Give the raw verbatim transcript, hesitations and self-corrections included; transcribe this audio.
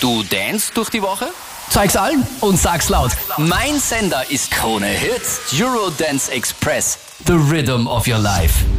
Du dance durch die Woche? Zeig's allen und sag's laut. Mein Sender ist Krone Hits, Eurodance Express. The Rhythm of Your Life.